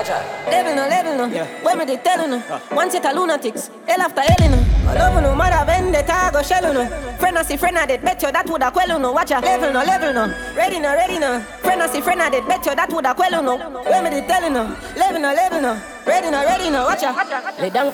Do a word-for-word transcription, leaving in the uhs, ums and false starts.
Level no, level no. Yeah. When me they tell no. One set of lunatics. Hell after hell no. Love no, mother vendetta go shell no. Friend I see friend I did bet you that woulda quell no. Watch ya. Level no, level no. Ready no, ready no. Friend I see friend I did bet you that woulda quell no. When me they tell no. Level no, level no. Ready no, ready no. Watch ya. Lay down